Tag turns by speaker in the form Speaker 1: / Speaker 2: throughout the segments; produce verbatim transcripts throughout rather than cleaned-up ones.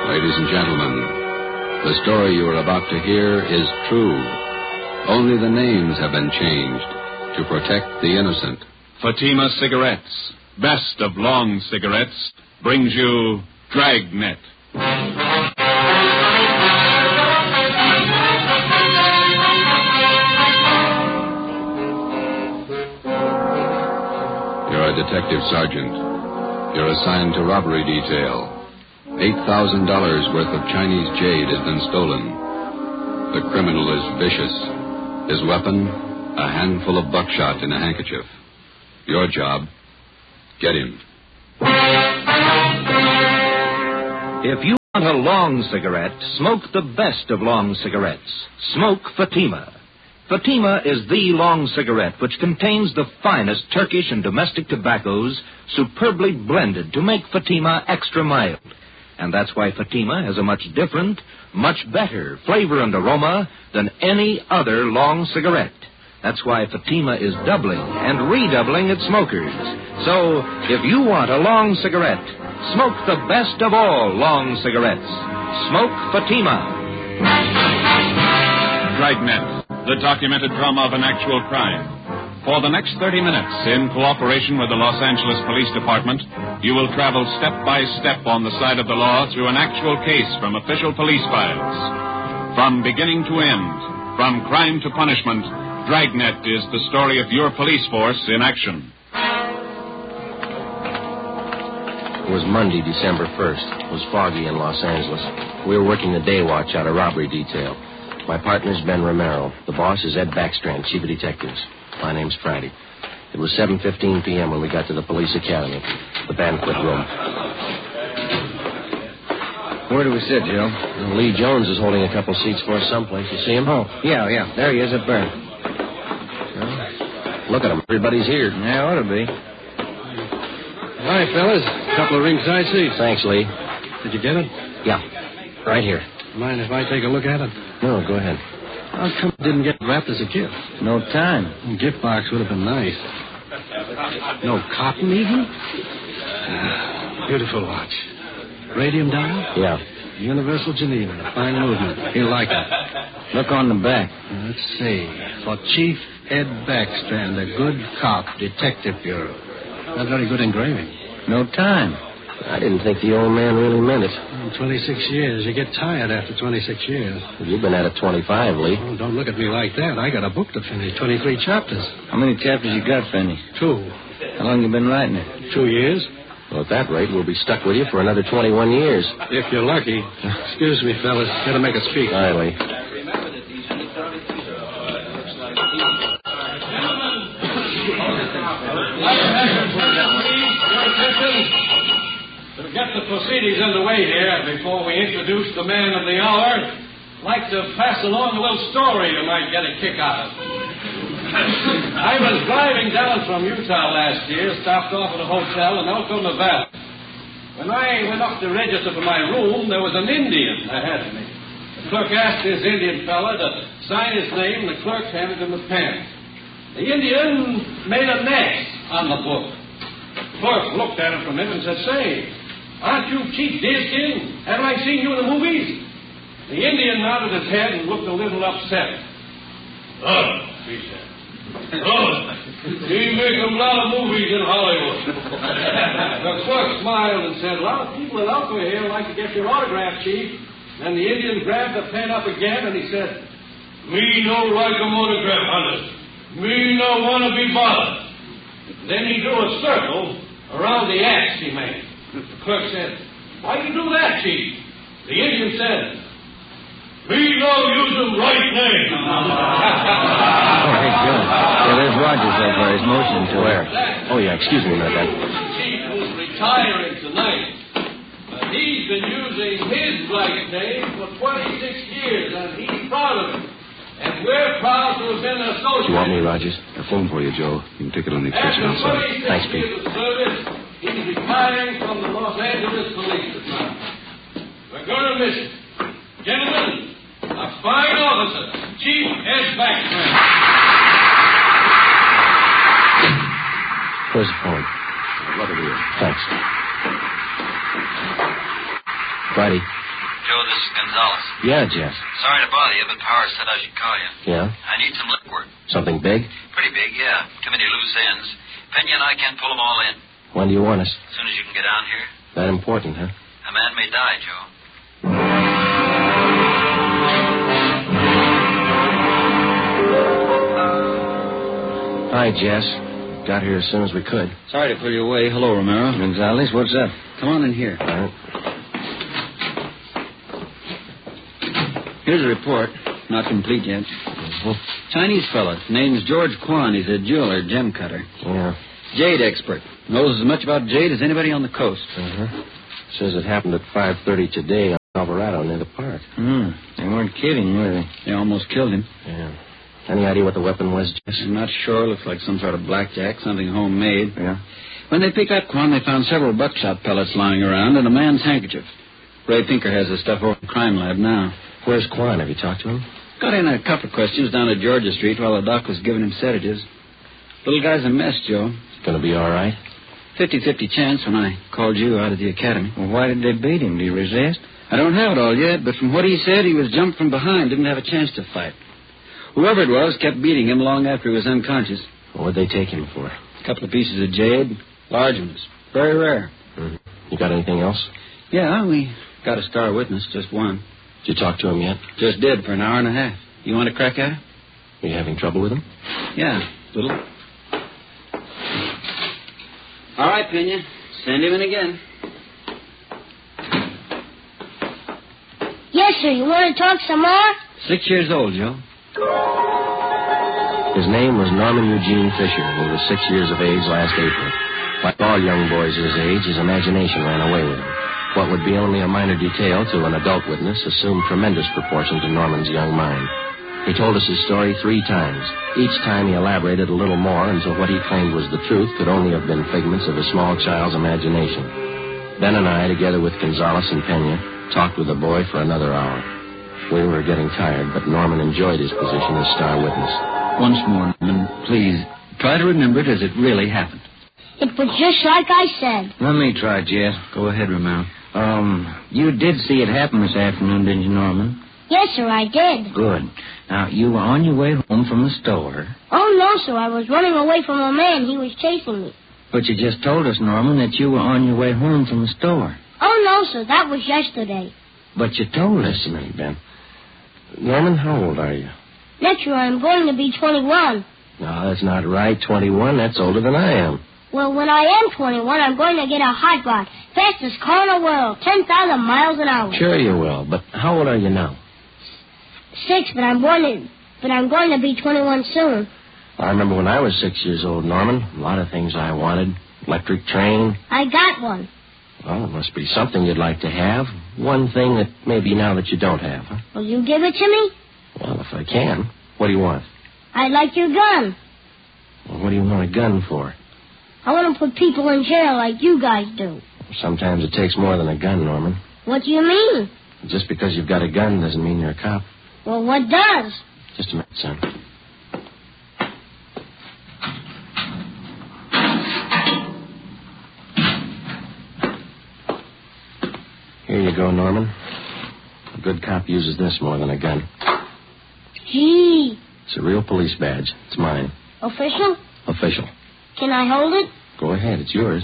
Speaker 1: Ladies and gentlemen, the story you are about to hear is true. Only the names have been changed to protect the innocent.
Speaker 2: Fatima Cigarettes, best of long cigarettes, brings you Dragnet.
Speaker 1: You're a detective sergeant. You're assigned to robbery detail. Eight thousand dollars worth of Chinese jade has been stolen. The criminal is vicious. His weapon, a handful of buckshot in a handkerchief. Your job, get him.
Speaker 3: If you want a long cigarette, smoke the best of long cigarettes. Smoke Fatima. Fatima is the long cigarette which contains the finest Turkish and domestic tobaccos superbly blended to make Fatima extra mild. And that's why Fatima has a much different, much better flavor and aroma than any other long cigarette. That's why Fatima is doubling and redoubling its smokers. So, if you want a long cigarette, smoke the best of all long cigarettes. Smoke Fatima.
Speaker 2: Dragnet, the documented drama of an actual crime. For the next thirty minutes, in cooperation with the Los Angeles Police Department, you will travel step by step on the side of the law through an actual case from official police files. From beginning to end, from crime to punishment, Dragnet is the story of your police force in action.
Speaker 4: It was Monday, December first. It was foggy in Los Angeles. We were working the day watch out of robbery detail. My partner's Ben Romero. The boss is Ed Backstrand, chief of detectives. My name's Friday. It was seven fifteen p.m. when we got to the police academy, the banquet room.
Speaker 5: Where do we sit, Joe?
Speaker 4: Well, Lee Jones is holding a couple seats for us someplace. You see him?
Speaker 5: Oh, yeah, yeah. There he is at Bern.
Speaker 4: Well, look at him. Everybody's here.
Speaker 5: Yeah, ought to be.
Speaker 6: Hi, fellas. A couple of ringside seats.
Speaker 4: Thanks, Lee.
Speaker 6: Did you get it?
Speaker 4: Yeah, right here.
Speaker 6: Mind if I take a look at it?
Speaker 4: No, go ahead.
Speaker 6: How come it didn't get wrapped as a gift?
Speaker 5: No time.
Speaker 6: A gift box would have been nice. No cotton, even? Ah, beautiful watch. Radium dial?
Speaker 4: Yeah.
Speaker 6: Universal Geneva. Fine movement. He'll like it.
Speaker 5: Look on the back.
Speaker 6: Let's see. For Chief Ed Backstrand, a good cop, Detective Bureau. Not very good engraving.
Speaker 5: No time.
Speaker 4: I didn't think the old man really meant it.
Speaker 6: Oh, twenty-six years. You get tired after twenty-six years.
Speaker 4: You've been at it twenty-five, Lee.
Speaker 6: Oh, don't look at me like that. I got a book to finish. twenty-three chapters.
Speaker 5: How many chapters you got, Fanny?
Speaker 6: Two.
Speaker 5: How long you been writing it?
Speaker 6: Two years.
Speaker 4: Well, at that rate, we'll be stuck with you for another twenty-one years.
Speaker 6: If you're lucky. Excuse me, fellas. Got to make a speak.
Speaker 4: All right, Lee.
Speaker 7: To get the proceedings underway here, before we introduce the man of the hour, I'd like to pass along a little story you might get a kick out of. I was driving down from Utah last year, stopped off at a hotel in Elko, Nevada. When I went up to register for my room, there was an Indian ahead of me. The clerk asked this Indian fella to sign his name, and the clerk handed him a pen. The Indian made a X on the book. The clerk looked at him for a minute and said, "Say, aren't you Chief Deerskin? Haven't I seen you in the movies?" The Indian nodded his head and looked a little upset. "Oh," he said. "Oh, we make a lot of movies in Hollywood." The clerk smiled and said, "A lot of people in Elko here like to get your autograph, Chief." Then the Indian grabbed the pen up again and he said, "Me no like a autograph, honest. Me no want to be bothered." Then he drew a circle around the axe he made. The clerk said, "Why you do that, Chief?" The Indian said, "Me no use the right name."
Speaker 5: Oh, hey, Joe. Yeah, there's Rogers over there. He's motioning to
Speaker 4: Where? Oh, yeah, excuse me a minute, Ben.
Speaker 7: The chief who's retiring tonight. But he's been using his right name for twenty-six years, and he's proud of it. And we're proud to have been associated.
Speaker 4: Do you want me, Rogers?
Speaker 1: A phone for you, Joe. You can take it on the extension
Speaker 7: After
Speaker 1: outside.
Speaker 7: twenty-six
Speaker 4: Thanks, Pete.
Speaker 7: years of service, he's retiring from the Los Angeles Police Department. We're going to miss him. Gentlemen, a fine officer, Chief Ed Backstrand.
Speaker 4: Where's the phone?
Speaker 1: What are you?
Speaker 4: Thanks. Friday,
Speaker 8: Joe, this is Gonzalez.
Speaker 4: Yeah, Jeff.
Speaker 8: Sorry to bother you, but Powers said I should call you.
Speaker 4: Yeah?
Speaker 8: I need some liquid.
Speaker 4: Something big?
Speaker 8: Pretty big, yeah. Too many loose ends. Pena and I can't pull them all in.
Speaker 4: When do you want us?
Speaker 8: As soon as you can get down here.
Speaker 4: That important, huh?
Speaker 8: A man may die, Joe.
Speaker 4: Hi, Jess. Got here as soon as we could.
Speaker 5: Sorry to pull you away. Hello, Romero. Gonzalez, what's up? Come on in here.
Speaker 4: All right.
Speaker 5: Here's a report. Not complete yet.
Speaker 4: Mm-hmm.
Speaker 5: Chinese fella. Name's George Kwan. He's a jeweler, gem cutter.
Speaker 4: Yeah.
Speaker 5: Jade expert. Knows as much about jade as anybody on the coast.
Speaker 4: Uh-huh. Says it happened at five thirty today on Alvarado near the park.
Speaker 5: Hmm. They weren't kidding, were they? They almost killed him.
Speaker 4: Yeah. Any idea what the weapon was, Jess?
Speaker 5: I'm not sure. Looks like some sort of blackjack, something homemade.
Speaker 4: Yeah.
Speaker 5: When they picked up Kwan, they found several buckshot pellets lying around and a man's handkerchief. Ray Pinker has the stuff over at the crime lab now.
Speaker 4: Where's Kwan? Have you talked to him?
Speaker 5: Got in a couple of questions down at Georgia Street while the doc was giving him sedatives. Little guy's a mess, Joe.
Speaker 4: Gonna be all right?
Speaker 5: Fifty-fifty chance when I called you out of the academy.
Speaker 4: Well, why did they beat him? Do you resist?
Speaker 5: I don't have it all yet, but from what he said, he was jumped from behind, didn't have a chance to fight. Whoever it was kept beating him long after he was unconscious.
Speaker 4: What'd they take him for?
Speaker 5: A couple of pieces of jade, large ones, very rare.
Speaker 4: Mm-hmm. You got anything else?
Speaker 5: Yeah, we got a star witness, just one.
Speaker 4: Did you talk to him yet?
Speaker 5: Just did, for an hour and a half. You want to crack at it?
Speaker 4: Are you having trouble with him?
Speaker 5: Yeah, a little. All right, Pena. Send him in again.
Speaker 9: Yes, sir. You want to talk some more?
Speaker 5: Six years old, Joe.
Speaker 4: His name was Norman Eugene Fisher. He was six years of age last April. Like all young boys his age, his imagination ran away with him. What would be only a minor detail to an adult witness assumed tremendous proportion to Norman's young mind. He told us his story three times. Each time he elaborated a little more until what he claimed was the truth could only have been figments of a small child's imagination. Ben and I, together with Gonzalez and Pena, talked with the boy for another hour. We were getting tired, but Norman enjoyed his position as star witness.
Speaker 5: Once more, Norman, please, try to remember it as it really happened.
Speaker 9: It was just like I said.
Speaker 5: Let me try, Jess. Go ahead, Romero. Um, you did see it happen this afternoon, didn't you, Norman?
Speaker 9: Yes, sir, I did.
Speaker 5: Good. Now, you were on your way home from the store.
Speaker 9: Oh, no, sir. I was running away from a man. He was chasing me.
Speaker 5: But you just told us, Norman, that you were on your way home from the store.
Speaker 9: Oh, no, sir. That was yesterday.
Speaker 5: But you told us.
Speaker 4: Listen to me, Ben. Norman, how old are you?
Speaker 9: Next year I'm going to be twenty-one.
Speaker 4: No, that's not right. twenty-one, that's older than I am.
Speaker 9: Well, when I am twenty-one, I'm going to get a hot rod. Fastest car in the world. ten thousand miles an hour.
Speaker 4: Sure you will, but how old are you now?
Speaker 9: Six, but I'm going to, but I'm going to be twenty-one soon.
Speaker 4: I remember when I was six years old, Norman. A lot of things I wanted. Electric train.
Speaker 9: I got one.
Speaker 4: Well, it must be something you'd like to have. One thing that maybe now that you don't have, huh?
Speaker 9: Will you give it to me?
Speaker 4: Well, if I can. What do you want?
Speaker 9: I'd like your gun.
Speaker 4: Well, what do you want a gun for?
Speaker 9: I want to put people in jail like you guys do.
Speaker 4: Sometimes it takes more than a gun, Norman.
Speaker 9: What do you mean?
Speaker 4: Just because you've got a gun doesn't mean you're a cop.
Speaker 9: Well, what does?
Speaker 4: Just a minute, son. Here you go, Norman. A good cop uses this more than a gun.
Speaker 9: Gee.
Speaker 4: It's a real police badge. It's mine.
Speaker 9: Official?
Speaker 4: Official.
Speaker 9: Can I hold it?
Speaker 4: Go ahead. It's yours.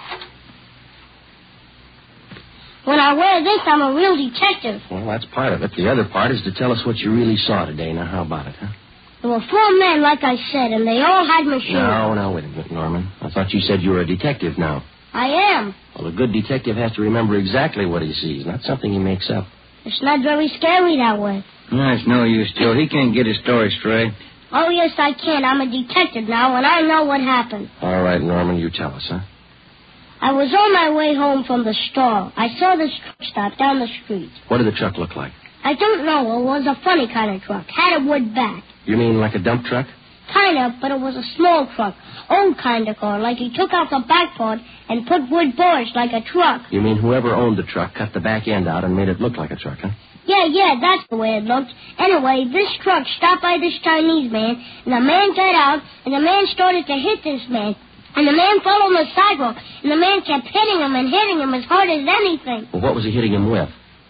Speaker 9: When I wear this, I'm a real detective.
Speaker 4: Well, that's part of it. The other part is to tell us what you really saw today. Now, how about it, huh?
Speaker 9: There were four men, like I said, and they all had machines.
Speaker 4: No, no, wait a minute, Norman. I thought you said you were a detective now.
Speaker 9: I am.
Speaker 4: Well, a good detective has to remember exactly what he sees, not something he makes up.
Speaker 9: It's not very scary that way.
Speaker 5: No, it's no use, Joe. He can't get his story straight.
Speaker 9: Oh, yes, I can. I'm a detective now, and I know what happened.
Speaker 4: All right, Norman, you tell us, huh?
Speaker 9: I was on my way home from the store. I saw this truck stop down the street.
Speaker 4: What did the truck look like?
Speaker 9: I don't know. It was a funny kind of truck. Had a wood back.
Speaker 4: You mean like a dump truck?
Speaker 9: Kind of, but it was a small truck. Old kind of car, like he took out the back part and put wood boards like a truck.
Speaker 4: You mean whoever owned the truck cut the back end out and made it look like a truck, huh?
Speaker 9: Yeah, yeah, that's the way it looked. Anyway, this truck stopped by this Chinese man, and the man got out, and the man started to hit this man. And the man fell on the sidewalk, and the man kept hitting him and hitting him as hard as anything.
Speaker 4: Well, what was he hitting him with?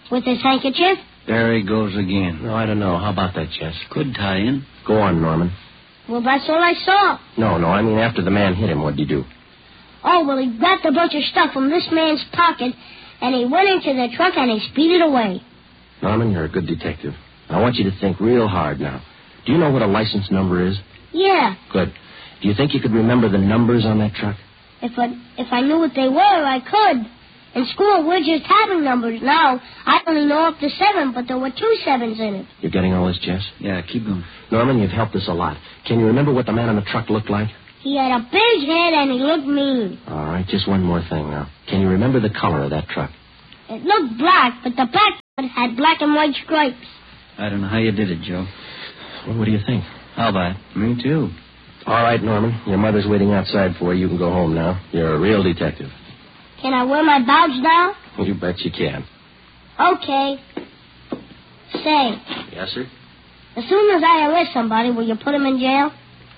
Speaker 9: With his handkerchief?
Speaker 5: There he goes again.
Speaker 4: No, I don't know. How about that, Jess?
Speaker 5: Could tie in.
Speaker 4: Go on, Norman.
Speaker 9: Well, that's all I saw.
Speaker 4: No, no, I mean after the man hit him, what'd you do?
Speaker 9: Oh, well, he grabbed a bunch of stuff from this man's pocket, and he went into the truck and he speeded away.
Speaker 4: Norman, you're a good detective. I want you to think real hard now. Do you know what a license number is?
Speaker 9: Yeah.
Speaker 4: Good. Do you think you could remember the numbers on that truck?
Speaker 9: If I, if I knew what they were, I could. In school, we're just having numbers now. I only know up to seven, but there were two sevens in it.
Speaker 4: You're getting all this, Jess?
Speaker 5: Yeah, keep going.
Speaker 4: Norman, you've helped us a lot. Can you remember what the man on the truck looked like?
Speaker 9: He had a big head and he looked mean.
Speaker 4: All right, just one more thing now. Can you remember the color of that truck?
Speaker 9: It looked black, but the back had black and white stripes.
Speaker 5: I don't know how you did it, Joe.
Speaker 4: Well, what do you think?
Speaker 5: How about it? Me too.
Speaker 4: All right, Norman. Your mother's waiting outside for you. You can go home now. You're a real detective.
Speaker 9: Can I wear my badge now?
Speaker 4: You bet you can.
Speaker 9: Okay. Say,
Speaker 4: Yes, sir?
Speaker 9: as soon as I arrest somebody, will you put him in jail?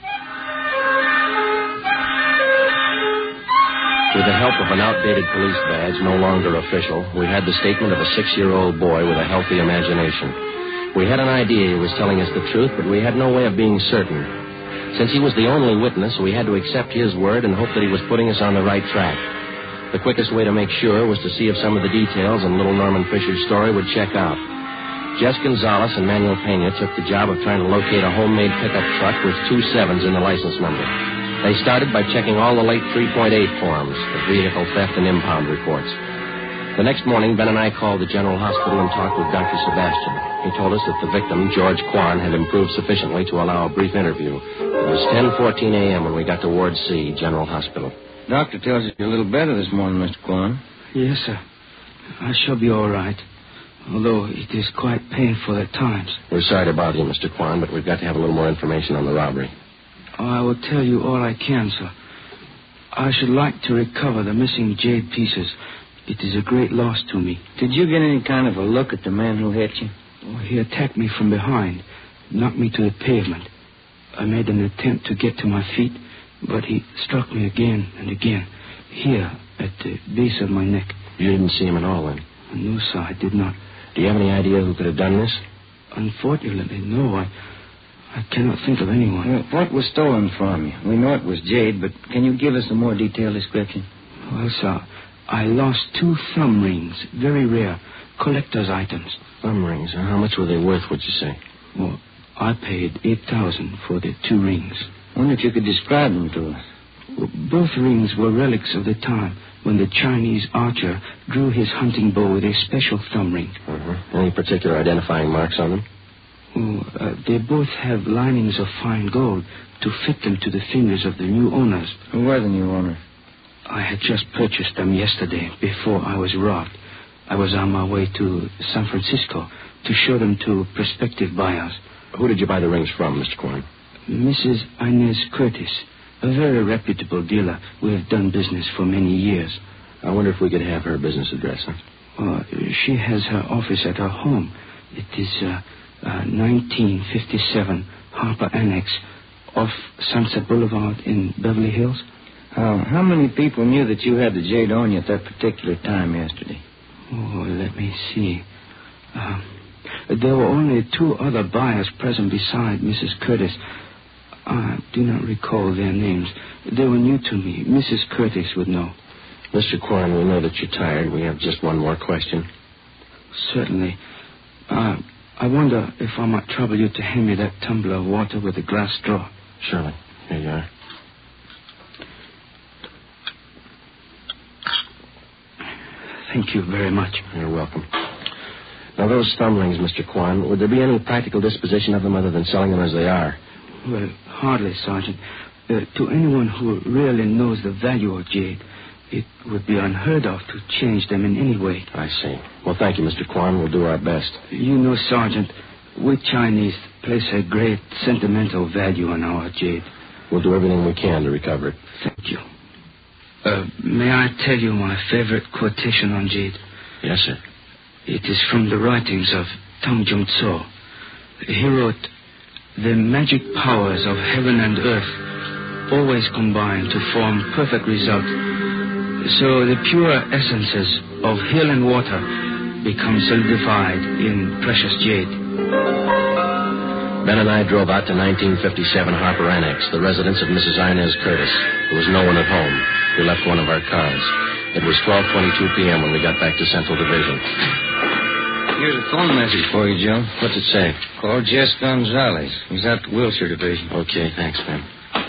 Speaker 4: With the help of an outdated police badge, no longer official, we had the statement of a six-year-old boy with a healthy imagination. We had an idea he was telling us the truth, but we had no way of being certain. Since he was the only witness, we had to accept his word and hope that he was putting us on the right track. The quickest way to make sure was to see if some of the details in little Norman Fisher's story would check out. Jess Gonzalez and Manuel Pena took the job of trying to locate a homemade pickup truck with two sevens in the license number. They started by checking all the late three point eight forms, the vehicle theft and impound reports. The next morning, Ben and I called the General Hospital and talked with Doctor Sebastian. He told us that the victim, George Kwan, had improved sufficiently to allow a brief interview. It was ten fourteen a.m. when we got to Ward C, General Hospital.
Speaker 5: Doctor tells you you're a little better this morning, Mister Kwan.
Speaker 6: Yes, sir. I shall be all right, although it is quite painful at times.
Speaker 4: We're sorry to bother you, Mister Kwan, but we've got to have a little more information on the robbery.
Speaker 6: Oh, I will tell you all I can, sir. I should like to recover the missing jade pieces. It is a great loss to me.
Speaker 5: Did you get any kind of a look at the man who hit you?
Speaker 6: Oh, he attacked me from behind, knocked me to the pavement. I made an attempt to get to my feet, but he struck me again and again, here at the base of my neck.
Speaker 4: You didn't see him at all, then?
Speaker 6: No, sir, I did not.
Speaker 4: Do you have any idea who could have done this?
Speaker 6: Unfortunately, no. I I cannot think of anyone.
Speaker 5: Well, what was stolen from you? We know it was jade, but can you give us a more detailed description?
Speaker 6: Well, sir, I lost two thumb rings, very rare, collector's items.
Speaker 4: Thumb rings? How much were they worth, would you say?
Speaker 6: Well, I paid eight thousand dollars for the two rings.
Speaker 5: I wonder if you could describe them to us.
Speaker 6: Well, both rings were relics of the time when the Chinese archer drew his hunting bow with a special thumb ring.
Speaker 4: Uh-huh. Any particular identifying marks on them?
Speaker 6: Oh, uh, they both have linings of fine gold to fit them to the fingers of the new owners.
Speaker 5: Who were the new owners?
Speaker 6: I had just purchased them yesterday before I was robbed. I was on my way to San Francisco to show them to prospective buyers.
Speaker 4: Who did you buy the rings from, Mister Kwan?
Speaker 6: Missus Inez Curtis, a very reputable dealer. We have done business for many years.
Speaker 4: I wonder if we could have her business address, huh?
Speaker 6: Uh, she has her office at her home. It is uh, uh, nineteen fifty-seven Harper Annex off Sunset Boulevard in Beverly Hills.
Speaker 5: Uh, how many people knew that you had the jade on you at that particular time yesterday?
Speaker 6: Oh, let me see. Uh, there were only two other buyers present beside Missus Curtis. I do not recall their names. They were new to me. Missus Curtis would know.
Speaker 4: Mister Kwan, we know that you're tired. We have just one more question.
Speaker 6: Certainly. Uh, I wonder if I might trouble you to hand me that tumbler of water with a glass straw.
Speaker 4: Surely. Here you are.
Speaker 6: Thank you very much.
Speaker 4: You're welcome. Now, those thumb rings, Mister Kwan, would there be any practical disposition of them other than selling them as they are?
Speaker 6: Well, hardly, Sergeant. Uh, to anyone who really knows the value of jade, it would be unheard of to change them in any way.
Speaker 4: I see. Well, thank you, Mister Kwan. We'll do our best.
Speaker 6: You know, Sergeant, we Chinese place a great sentimental value on our jade.
Speaker 4: We'll do everything we can to recover it.
Speaker 6: Thank you. Uh, may I tell you my favorite quotation on jade?
Speaker 4: Yes, sir.
Speaker 6: It is from the writings of Tang Jung Tso. He wrote, "The magic powers of heaven and earth always combine to form perfect result. So the pure essences of hill and water become solidified in precious jade.
Speaker 4: Ben and I drove out to nineteen fifty-seven Harper Annex, the residence of Missus Inez Curtis. There was no one at home. We left one of our cars. It was twelve twenty-two p.m. when we got back to Central Division.
Speaker 5: Here's a phone message for you, Joe.
Speaker 4: What's it say?
Speaker 5: Call Jess Gonzalez. He's at the Wilshire Division.
Speaker 4: Okay, thanks, Ben.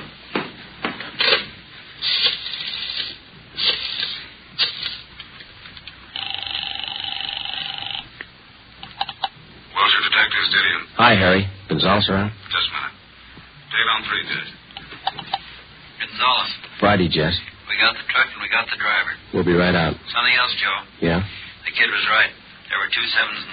Speaker 10: Wilshire Detectives, Didion.
Speaker 4: Hi, Harry. Gonzalez around?
Speaker 10: Just a minute. Dave, I'm pretty good.
Speaker 8: Gonzalez,
Speaker 4: Friday, Jess.
Speaker 8: we got the truck and we got the driver.
Speaker 4: We'll be right out.
Speaker 8: Something else, Joe.
Speaker 4: Yeah?
Speaker 8: The kid was right. There were two sevens in